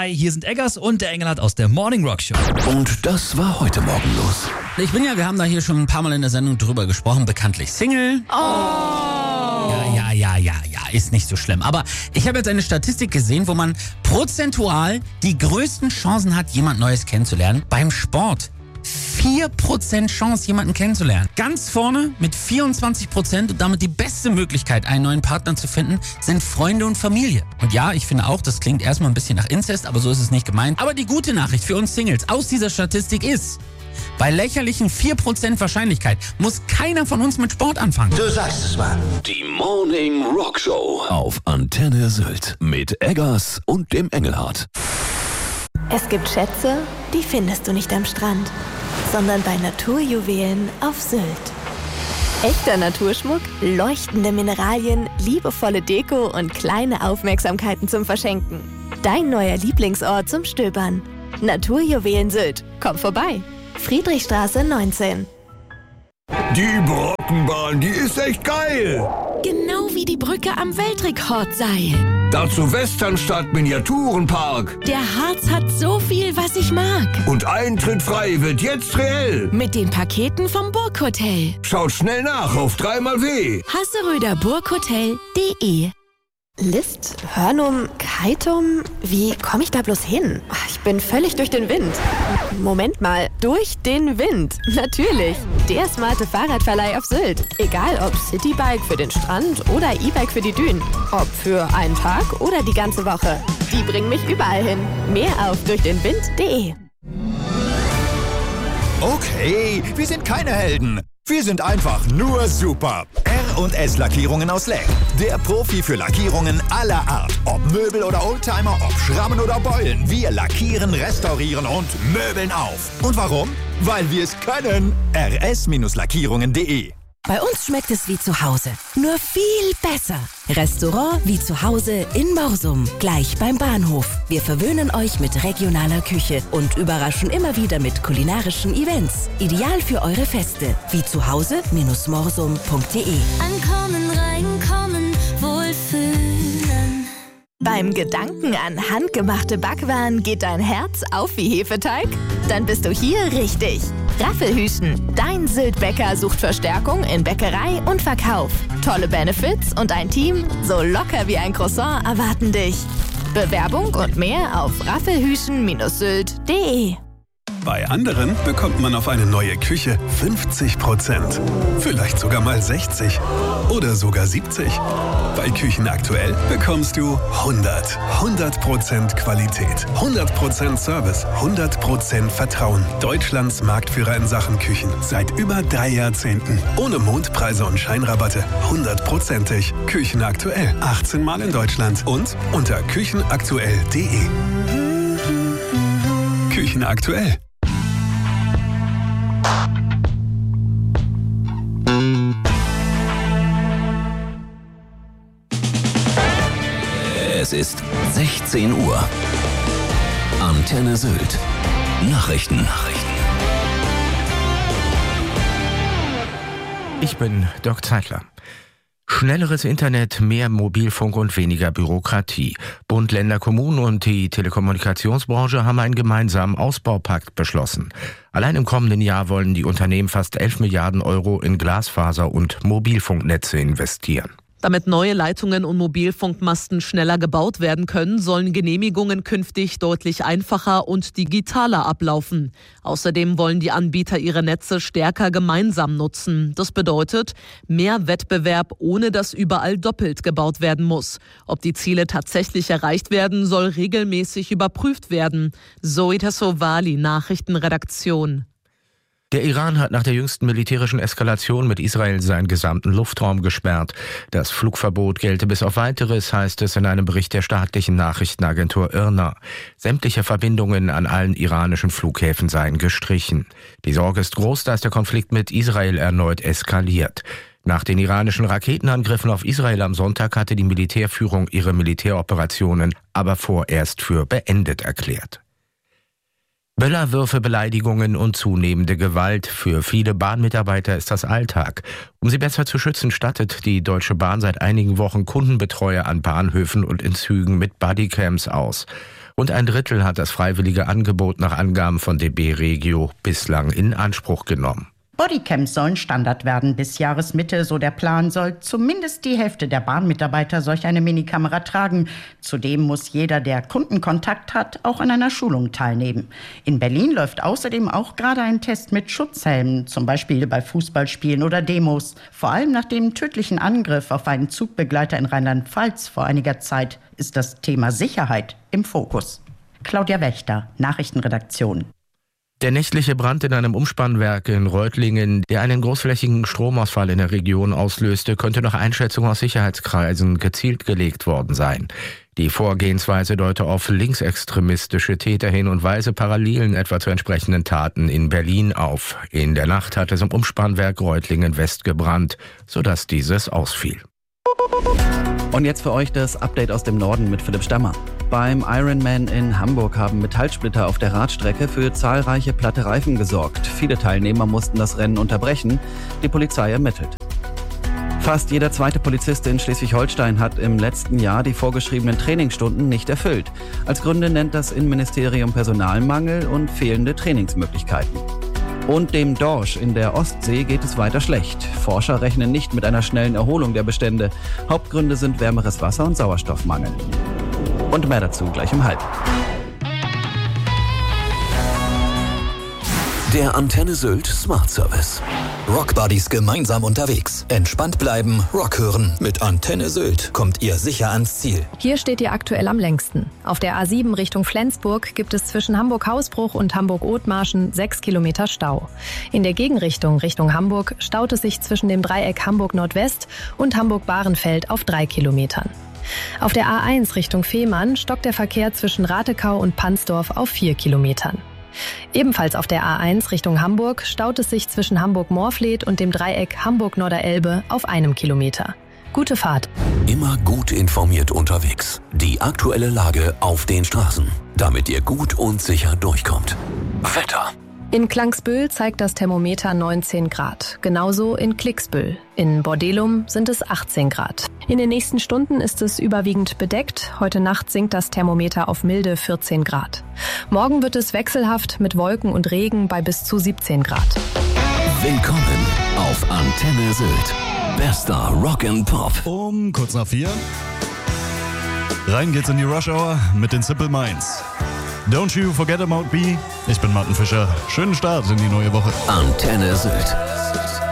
Hi, hier sind Eggers und der Engelhardt aus der Morning Rock Show. Und das war heute Morgen los. Wir haben da hier schon ein paar Mal in der Sendung drüber gesprochen, bekanntlich Single. Ja, ist nicht so schlimm. Aber ich habe jetzt eine Statistik gesehen, wo man prozentual die größten Chancen hat, jemand Neues kennenzulernen. Beim Sport. 4% Chance, jemanden kennenzulernen. Ganz vorne mit 24% und damit die beste Möglichkeit, einen neuen Partner zu finden, sind Freunde und Familie. Und ja, ich finde auch, das klingt erstmal ein bisschen nach Inzest, aber so ist es nicht gemeint. Aber die gute Nachricht für uns Singles aus dieser Statistik ist, bei lächerlichen 4% Wahrscheinlichkeit muss keiner von uns mit Sport anfangen. Du sagst es, Mann. Die Morning Rock Show auf Antenne Sylt mit Eggers und dem Engelhardt. Es gibt Schätze, die findest du nicht am Strand, sondern bei Naturjuwelen auf Sylt. Echter Naturschmuck, leuchtende Mineralien, liebevolle Deko und kleine Aufmerksamkeiten zum Verschenken. Dein neuer Lieblingsort zum Stöbern. Naturjuwelen Sylt. Komm vorbei. Friedrichstraße 19. Die Brockenbahn, die ist echt geil. Genau wie die Brücke am Weltrekordseil. Dazu Westernstadt Miniaturenpark. Der Harz hat so viel, was ich mag. Und Eintritt frei wird jetzt reell. Mit den Paketen vom Burghotel. Schaut schnell nach auf 3xW. Hasseröderburghotel.de. List, Hörnum, Keitum, wie komme ich da bloß hin? Ich bin völlig durch den Wind. Moment mal, durch den Wind. Natürlich. Der smarte Fahrradverleih auf Sylt. Egal ob Citybike für den Strand oder E-Bike für die Dünen. Ob für einen Tag oder die ganze Woche. Die bringen mich überall hin. Mehr auf durchdenwind.de. Okay, wir sind keine Helden. Wir sind einfach nur super. R&S Lackierungen aus Leck. Der Profi für Lackierungen aller Art. Ob Möbel oder Oldtimer, ob Schrammen oder Beulen. Wir lackieren, restaurieren und möbeln auf. Und warum? Weil wir es können. rs-lackierungen.de. Bei uns schmeckt es wie zu Hause, nur viel besser. Restaurant wie zu Hause in Morsum, gleich beim Bahnhof. Wir verwöhnen euch mit regionaler Küche und überraschen immer wieder mit kulinarischen Events. Ideal für eure Feste, wie zu Hause-morsum.de. Ankommen, reinkommen, wohlfühlen. Beim Gedanken an handgemachte Backwaren geht dein Herz auf wie Hefeteig? Dann bist du hier richtig. Raffelhüschen, dein Syltbäcker sucht Verstärkung in Bäckerei und Verkauf. Tolle Benefits und ein Team so locker wie ein Croissant erwarten dich. Bewerbung und mehr auf raffelhüschen-sylt.de. Bei anderen bekommt man auf eine neue Küche 50%. Vielleicht sogar mal 60 oder sogar 70. Bei Küchen aktuell bekommst du 100% Qualität, 100% Service, 100% Vertrauen. Deutschlands Marktführer in Sachen Küchen seit über 3 Jahrzehnten. Ohne Mondpreise und Scheinrabatte, 100%ig. Küchen aktuell, 18 Mal in Deutschland und unter küchenaktuell.de. Küchen aktuell. Es ist 16 Uhr. Antenne Sylt. Nachrichten. Ich bin Dirk Zeitler. Schnelleres Internet, mehr Mobilfunk und weniger Bürokratie. Bund, Länder, Kommunen und die Telekommunikationsbranche haben einen gemeinsamen Ausbaupakt beschlossen. Allein im kommenden Jahr wollen die Unternehmen fast 11 Milliarden Euro in Glasfaser- und Mobilfunknetze investieren. Damit neue Leitungen und Mobilfunkmasten schneller gebaut werden können, sollen Genehmigungen künftig deutlich einfacher und digitaler ablaufen. Außerdem wollen die Anbieter ihre Netze stärker gemeinsam nutzen. Das bedeutet mehr Wettbewerb, ohne dass überall doppelt gebaut werden muss. Ob die Ziele tatsächlich erreicht werden, soll regelmäßig überprüft werden. Zoe Tassovali, Nachrichtenredaktion. Der Iran hat nach der jüngsten militärischen Eskalation mit Israel seinen gesamten Luftraum gesperrt. Das Flugverbot gelte bis auf Weiteres, heißt es in einem Bericht der staatlichen Nachrichtenagentur IRNA. Sämtliche Verbindungen an allen iranischen Flughäfen seien gestrichen. Die Sorge ist groß, dass der Konflikt mit Israel erneut eskaliert. Nach den iranischen Raketenangriffen auf Israel am Sonntag hatte die Militärführung ihre Militäroperationen aber vorerst für beendet erklärt. Böllerwürfe, Beleidigungen und zunehmende Gewalt. Für viele Bahnmitarbeiter ist das Alltag. Um sie besser zu schützen, stattet die Deutsche Bahn seit einigen Wochen Kundenbetreuer an Bahnhöfen und in Zügen mit Bodycams aus. Rund 1/3 hat das freiwillige Angebot nach Angaben von DB Regio bislang in Anspruch genommen. Bodycams sollen Standard werden bis Jahresmitte, so der Plan, soll zumindest die Hälfte der Bahnmitarbeiter solch eine Minikamera tragen. Zudem muss jeder, der Kundenkontakt hat, auch an einer Schulung teilnehmen. In Berlin läuft außerdem auch gerade ein Test mit Schutzhelmen, zum Beispiel bei Fußballspielen oder Demos. Vor allem nach dem tödlichen Angriff auf einen Zugbegleiter in Rheinland-Pfalz vor einiger Zeit ist das Thema Sicherheit im Fokus. Claudia Wächter, Nachrichtenredaktion. Der nächtliche Brand in einem Umspannwerk in Reutlingen, der einen großflächigen Stromausfall in der Region auslöste, könnte nach Einschätzung aus Sicherheitskreisen gezielt gelegt worden sein. Die Vorgehensweise deute auf linksextremistische Täter hin und weise Parallelen etwa zu entsprechenden Taten in Berlin auf. In der Nacht hat es im Umspannwerk Reutlingen West gebrannt, sodass dieses ausfiel. Und jetzt für euch das Update aus dem Norden mit Philipp Stammer. Beim Ironman in Hamburg haben Metallsplitter auf der Radstrecke für zahlreiche platte Reifen gesorgt. Viele Teilnehmer mussten das Rennen unterbrechen. Die Polizei ermittelt. Fast jeder zweite Polizist in Schleswig-Holstein hat im letzten Jahr die vorgeschriebenen Trainingsstunden nicht erfüllt. Als Gründe nennt das Innenministerium Personalmangel und fehlende Trainingsmöglichkeiten. Und dem Dorsch in der Ostsee geht es weiter schlecht. Forscher rechnen nicht mit einer schnellen Erholung der Bestände. Hauptgründe sind wärmeres Wasser und Sauerstoffmangel. Und mehr dazu gleich um 12:30. Der Antenne Sylt Smart Service. Rockbuddies gemeinsam unterwegs. Entspannt bleiben, Rock hören. Mit Antenne Sylt kommt ihr sicher ans Ziel. Hier steht ihr aktuell am längsten. Auf der A7 Richtung Flensburg gibt es zwischen Hamburg-Hausbruch und Hamburg-Othmarschen 6 Kilometer Stau. In der Gegenrichtung Richtung Hamburg staut es sich zwischen dem Dreieck Hamburg-Nordwest und Hamburg-Bahrenfeld auf 3 Kilometern. Auf der A1 Richtung Fehmarn stockt der Verkehr zwischen Ratekau und Pansdorf auf 4 Kilometern. Ebenfalls auf der A1 Richtung Hamburg staut es sich zwischen Hamburg-Moorfleet und dem Dreieck Hamburg-Norderelbe auf 1 Kilometer. Gute Fahrt. Immer gut informiert unterwegs. Die aktuelle Lage auf den Straßen, damit ihr gut und sicher durchkommt. Wetter. In Klangsbühl zeigt das Thermometer 19 Grad. Genauso in Klicksbühl. In Bordelum sind es 18 Grad. In den nächsten Stunden ist es überwiegend bedeckt. Heute Nacht sinkt das Thermometer auf milde 14 Grad. Morgen wird es wechselhaft mit Wolken und Regen bei bis zu 17 Grad. Willkommen auf Antenne Sylt. Bester Rock and Pop. Um kurz nach 4. Rein geht's in die Rush Hour mit den Simple Minds. Don't you forget about me. Ich bin Martin Fischer. Schönen Start in die neue Woche. Antenne Sylt.